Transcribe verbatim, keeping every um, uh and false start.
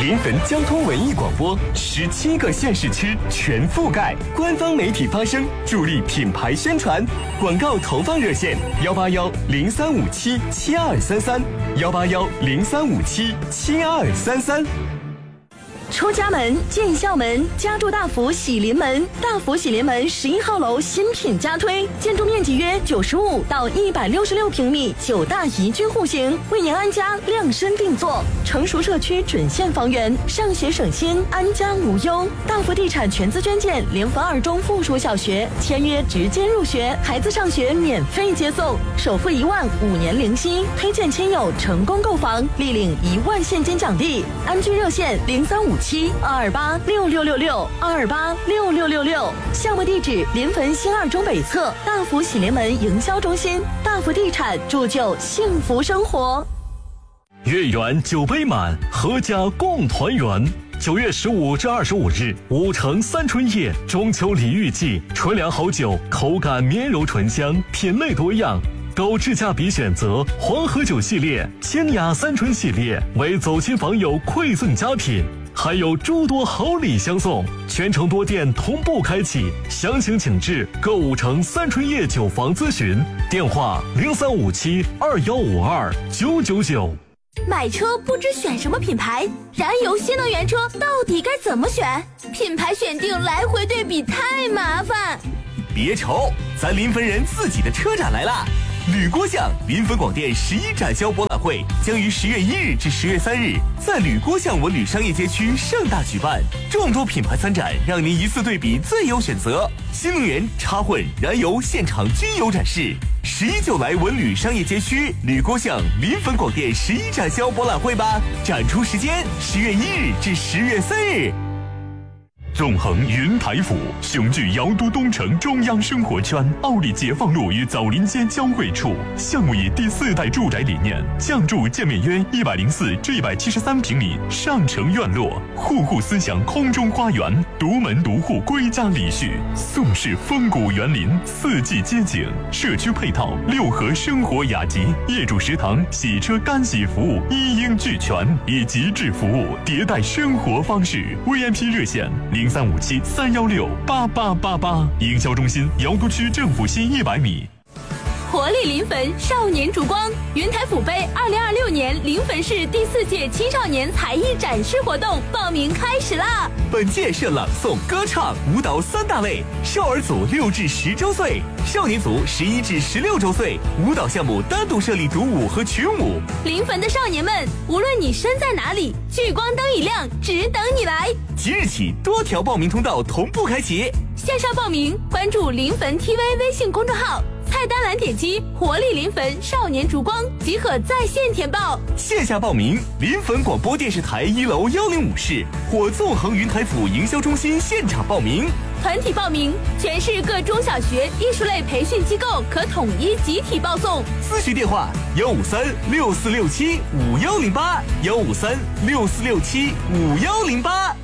临汾交通文艺广播，十七个县市区全覆盖，官方媒体发声，助力品牌宣传。广告投放热线：幺八幺零三五七七二三三，幺八幺零三五七七二三三。 出家门进校门，家住大福喜临门。大福喜临门十一号楼新品加推，建筑面积约九十五到一百六十六平米，九大宜居户型，为您安家量身定做。成熟社区准现房源，上学省心，安家无忧。大福地产全资捐建临汾二中附属小学，签约直接入学，孩子上学免费接送，首付一万，五年零息。推荐亲友成功购房，立领一万现金奖励。安居热线零三五七二二八六六六六二二八六六六六，项目地址临汾新二中北侧大福喜临门营销中心。大福地产铸就幸福生活。 月圆酒杯满，阖家共团圆。九月十五至二十五日，五城三春夜中秋礼遇季，纯粮好酒，口感绵柔醇香，品类多样。高质价比选择黄河酒系列、清雅三春系列为走亲访友馈赠佳品，还有诸多好礼相送，全城多店同步开启，详情请至购五城三春夜酒房咨询，电话零三五七二幺五二九九九。 买车不知选什么品牌，燃油新能源车到底该怎么选？品牌选定来回对比太麻烦。 别愁，咱临汾人自己的车展来啦！吕郭巷临汾广电十一展销博览会将于十月一日至十月三日在吕郭巷文旅商业街区盛大举办，众多品牌参展，让您一次对比最有选择。新能源、插混、燃油现场均有展示。十一就来文旅商业街区吕郭巷临汾广电十一展销博览会吧！展出时间十月一日至十月三日。 纵横云台府，雄踞瑶都东城中央生活圈，奥利解放路与枣林街交汇处。项目以第四代住宅理念，降筑建面约一百零四至一百七十三平米上城院落，户户思想空中花园，独门独户归家礼序，宋式风骨园林，四季街景，社区配套六合生活雅集，业主食堂、洗车干洗服务一应俱全，以极致服务迭代生活方式。V I P 热线零三五七三幺六八八八八，营销中心瑶都区政府西一百米。 活力临汾少年烛光云台府杯二零二六年临汾市第四届青少年才艺展示活动报名开始啦！ 本届设朗诵、歌唱、舞蹈三大类，少儿组六至十周岁，少年组十一至十六周岁。舞蹈项目单独设立独舞和群舞。 临汾的少年们，无论你身在哪里，聚光灯一亮，只等你来。 即日起，多条报名通道同步开启。 线上报名，关注临汾 T V 微信公众号。菜单栏点击活力临汾少年烛光即可在线填报。 线下报名，临汾广播电视台一楼幺零五室或纵横云台府营销中心现场报名。 团体报名，全市各中小学艺术类培训机构可统一集体报送。 咨询电话：幺五三六四六七五幺零八，幺五三六四六七五幺零八。